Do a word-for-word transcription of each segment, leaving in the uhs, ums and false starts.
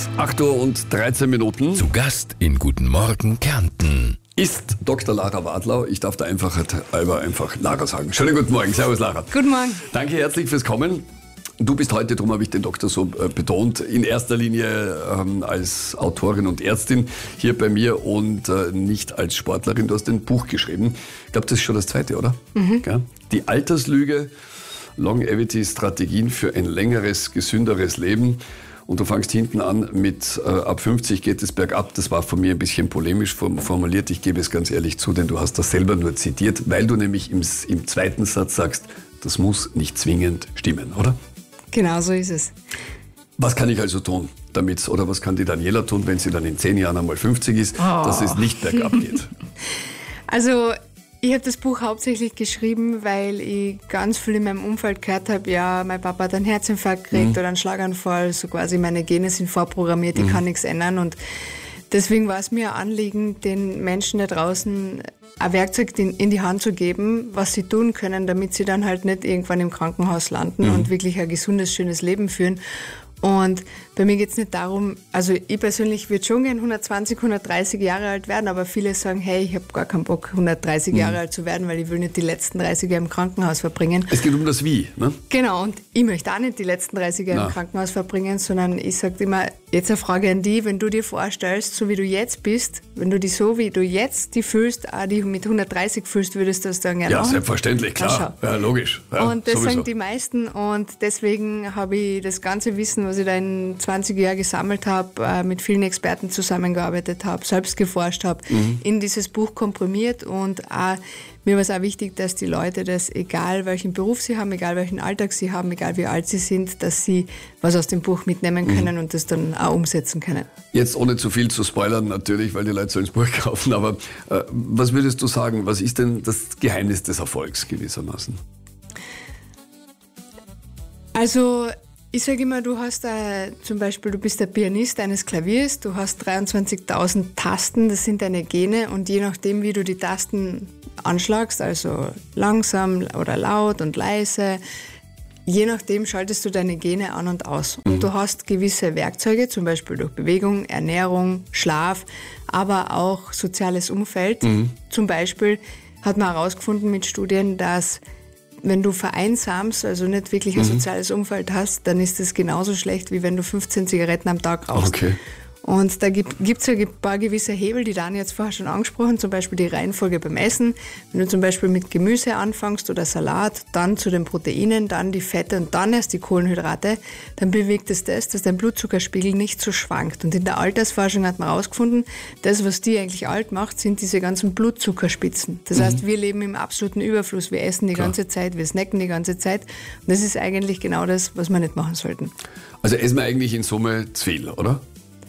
acht Uhr und dreizehn Minuten. Zu Gast in Guten Morgen Kärnten Ist Doktor Lara Wadlau. Ich darf da einfach, halber einfach Lara sagen. Schönen guten Morgen. Servus, Lara. Guten Morgen. Danke herzlich fürs Kommen. Du bist heute, darum habe ich den Doktor so äh, betont, in erster Linie ähm, als Autorin und Ärztin hier bei mir und äh, nicht als Sportlerin. Du hast ein Buch geschrieben. Ich glaube, das ist schon das zweite, oder? Mhm. Ja? Die Alterslüge, Longevity-Strategien für ein längeres, gesünderes Leben. Und du fangst hinten an mit, äh, ab fünfzig geht es bergab. Das war von mir ein bisschen polemisch formuliert. Ich gebe es ganz ehrlich zu, denn du hast das selber nur zitiert, weil du nämlich im, im zweiten Satz sagst, das muss nicht zwingend stimmen, oder? Genau so ist es. Was kann ich also tun, damit, oder was kann die Daniela tun, wenn sie dann in zehn Jahren einmal fünfzig ist, oh. dass es nicht bergab geht? Also ich habe das Buch hauptsächlich geschrieben, weil ich ganz viel in meinem Umfeld gehört habe, ja, mein Papa hat einen Herzinfarkt gekriegt mhm. oder einen Schlaganfall, so quasi meine Gene sind vorprogrammiert, ich mhm. kann nichts ändern. Und deswegen war es mir ein Anliegen, den Menschen da draußen ein Werkzeug in die Hand zu geben, was sie tun können, damit sie dann halt nicht irgendwann im Krankenhaus landen mhm. und wirklich ein gesundes, schönes Leben führen. Und bei mir geht es nicht darum, also ich persönlich würde schon gerne hundertzwanzig, hundertdreißig Jahre alt werden, aber viele sagen, hey, ich habe gar keinen Bock, hundertdreißig mhm. Jahre alt zu werden, weil ich will nicht die letzten dreißig Jahre im Krankenhaus verbringen. Es geht um das Wie, ne? Genau, und ich möchte auch nicht die letzten dreißig Jahre Na. im Krankenhaus verbringen, sondern ich sage immer, jetzt eine Frage an dich, wenn du dir vorstellst, so wie du jetzt bist, wenn du dich so, wie du jetzt die fühlst, auch die mit hundertdreißig fühlst, würdest du das dann gerne Ja, machen? Selbstverständlich, klar, ja, logisch. Ja, und das sowieso. sagen die meisten und deswegen habe ich das ganze Wissen, was ich da in zwanzig Jahren gesammelt habe, mit vielen Experten zusammengearbeitet habe, selbst geforscht habe, mhm. in dieses Buch komprimiert und auch, mir war es auch wichtig, dass die Leute das, egal welchen Beruf sie haben, egal welchen Alltag sie haben, egal wie alt sie sind, dass sie was aus dem Buch mitnehmen können mhm. und das dann auch umsetzen können. Jetzt ohne zu viel zu spoilern natürlich, weil die Leute sollen das Buch kaufen, aber äh, was würdest du sagen, was ist denn das Geheimnis des Erfolgs gewissermaßen? Also ich sage immer, du hast äh, zum Beispiel, du bist der Pianist eines Klaviers, du hast dreiundzwanzigtausend Tasten, das sind deine Gene und je nachdem, wie du die Tasten anschlagst, also langsam oder laut und leise, je nachdem schaltest du deine Gene an und aus. Und mhm. du hast gewisse Werkzeuge, zum Beispiel durch Bewegung, Ernährung, Schlaf, aber auch soziales Umfeld. Mhm. Zum Beispiel hat man herausgefunden mit Studien, dass wenn du vereinsamst, also nicht wirklich ein mhm. soziales Umfeld hast, dann ist das genauso schlecht, wie wenn du fünfzehn Zigaretten am Tag rauchst. Okay. Und da gibt es ja ein paar gewisse Hebel, die Dani jetzt vorher schon angesprochen, zum Beispiel die Reihenfolge beim Essen. Wenn du zum Beispiel mit Gemüse anfängst oder Salat, dann zu den Proteinen, dann die Fette und dann erst die Kohlenhydrate, dann bewirkt es das, dass dein Blutzuckerspiegel nicht so schwankt. Und in der Altersforschung hat man herausgefunden, das, was die eigentlich alt macht, sind diese ganzen Blutzuckerspitzen. Das mhm. heißt, wir leben im absoluten Überfluss, wir essen die Klar. ganze Zeit, wir snacken die ganze Zeit. Und das ist eigentlich genau das, was wir nicht machen sollten. Also essen wir eigentlich in Summe zu viel, oder?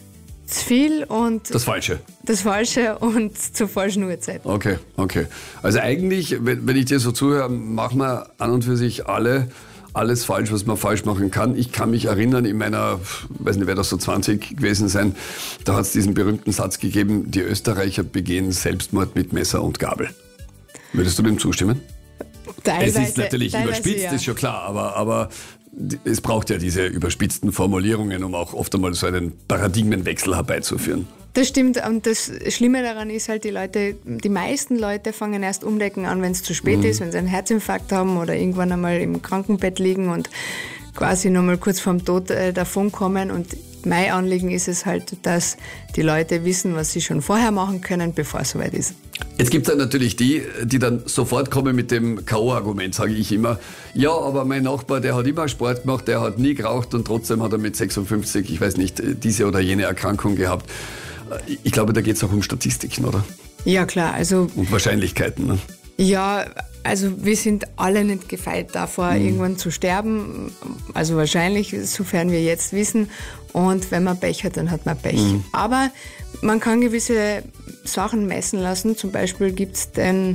Zu viel und das Falsche. Das Falsche und zur falschen Uhrzeit. Okay, okay. Also eigentlich, wenn, wenn ich dir so zuhöre, machen wir an und für sich alle alles falsch, was man falsch machen kann. Ich kann mich erinnern, in meiner, weiß nicht, wer das so zwanzig gewesen sein, da hat es diesen berühmten Satz gegeben, die Österreicher begehen Selbstmord mit Messer und Gabel. Würdest du dem zustimmen? Teilweise, es ist natürlich überspitzt, ja. ist schon klar, aber, aber es braucht ja diese überspitzten Formulierungen, um auch oft einmal so einen Paradigmenwechsel herbeizuführen. Das stimmt und das Schlimme daran ist halt, die Leute, die meisten Leute fangen erst umdenken an, wenn es zu spät mhm. ist, wenn sie einen Herzinfarkt haben oder irgendwann einmal im Krankenbett liegen und quasi nur mal kurz vorm Tod äh, davonkommen. Und mein Anliegen ist es halt, dass die Leute wissen, was sie schon vorher machen können, bevor es soweit ist. Jetzt gibt es dann natürlich die, die dann sofort kommen mit dem K O-Argument, sage ich immer. Ja, aber mein Nachbar, der hat immer Sport gemacht, der hat nie geraucht und trotzdem hat er mit sechsundfünfzig, ich weiß nicht, diese oder jene Erkrankung gehabt. Ich glaube, da geht es auch um Statistiken, oder? Ja, klar. Also und Wahrscheinlichkeiten, ne? Ja, also wir sind alle nicht gefeit davor, mhm. irgendwann zu sterben. Also wahrscheinlich, sofern wir jetzt wissen. Und wenn man Pech hat, dann hat man Pech. Mhm. Aber man kann gewisse Sachen messen lassen. Zum Beispiel gibt es den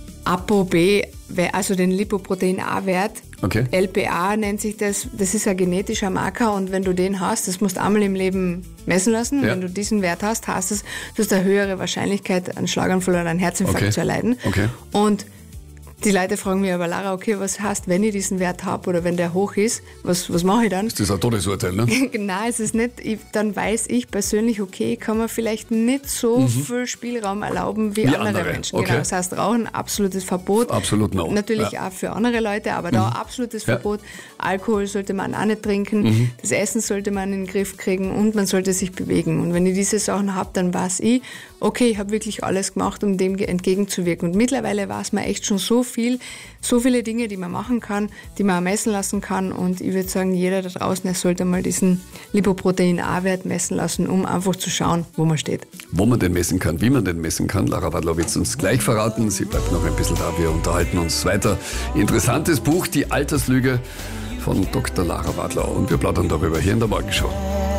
ApoB, also den Lipoprotein-A-Wert. Okay. L P A nennt sich das. Das ist ein genetischer Marker und wenn du den hast, das musst du einmal im Leben messen lassen. Ja. Wenn du diesen Wert hast, hast es, du hast eine höhere Wahrscheinlichkeit, einen Schlaganfall oder einen Herzinfarkt okay. zu erleiden. Okay. Und Die Leute fragen mich aber, Lara, okay, was heißt, wenn ich diesen Wert habe oder wenn der hoch ist, was, was mache ich dann? Das ist ein Todesurteil, ne? Genau, es ist nicht, ich, dann weiß ich persönlich, okay, ich kann mir vielleicht nicht so mhm. viel Spielraum erlauben wie, wie andere, andere Menschen. Okay. Genau, das heißt, Rauchen, absolutes Verbot. Absolut no. Natürlich ja. auch für andere Leute, aber da mhm. absolutes ja. Verbot. Alkohol sollte man auch nicht trinken, mhm. das Essen sollte man in den Griff kriegen und man sollte sich bewegen. Und wenn ich diese Sachen habe, dann weiß ich, okay, ich habe wirklich alles gemacht, um dem entgegenzuwirken. Und mittlerweile weiß man echt schon so viel, so viele Dinge, die man machen kann, die man auch messen lassen kann. Und ich würde sagen, jeder da draußen, der sollte mal diesen Lipoprotein-A-Wert messen lassen, um einfach zu schauen, wo man steht. Wo man den messen kann, wie man den messen kann, Lara Wadler wird es uns gleich verraten. Sie bleibt noch ein bisschen da, wir unterhalten uns weiter. Interessantes Buch, Die Alterslüge von Doktor Lara Wadler. Und wir plaudern darüber hier in der Morgenshow.